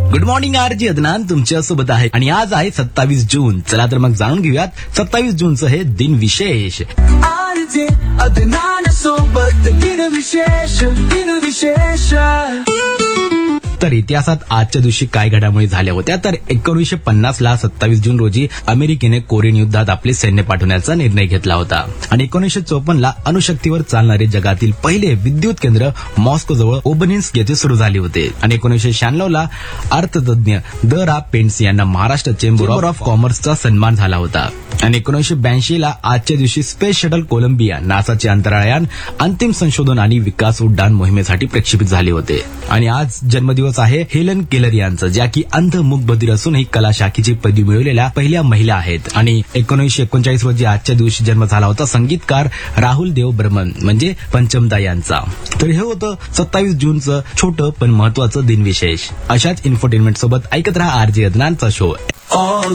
Good morning RG Adnan तुमच्या सोबत आहे आणि आज आहे 27 जून. चला तर मग जाणून घेऊयात 27 जूनचं हे दिन विशेष. आरजे अदनान सोबत दिन विशेष. तर इतिहासात आजच्या दिवशी काय घडामोडी झाल्या होत्या तर 1950 ला 27 जून रोजी अमेरिकेने कोरियन युद्धात आपले सैन्य पाठवण्याचा निर्णय घेतला होता आणि 1954 ला अणुशक्तीवर चालणारे जगातील पहिले विद्युत केंद्र मॉस्को जवळ ओबनिन्स्क येथे सुरू झाले होते आणि 1996 ला अर्थतज्ञ द रा पेंट्स यांना महाराष्ट्र चेंबर ऑफ कॉमर्सचा सन्मान झाला होता आणि 1982 ला आजच्या दिवशी स्पेस शटल कोलंबिया नासाचे अंतराळयान अंतिम संशोधन आणि विकास उड्डाण मोहिमेसाठी प्रक्षेपित झाले होते आणि आज जन्मदिवस आहे हेलन केलर यांचा, ज्या की अंध मूक बधिर असून ही कला शाखेची पदवी मिळवलेल्या पहिल्या महिला आहेत आणि 1939 रोजी आजच्या दिवशी जन्म झाला होता संगीतकार राहुल देव बर्मन म्हणजे पंचमदा यांचा. तर हे होतं 27 जूनचं छोटं पण महत्वाचं दिनविशेष. अशाच इन्फोटेनमेंट सोबत ऐकत रहा आरजे अदनानचा शो.